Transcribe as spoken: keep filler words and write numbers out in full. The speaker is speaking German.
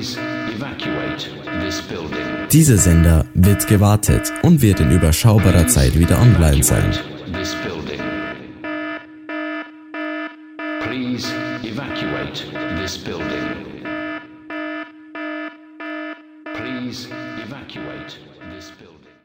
Evacuate this building. Dieser Sender wird gewartet und wird in überschaubarer Zeit wieder online sein. This building. Please evacuate this building. Please evacuate this building.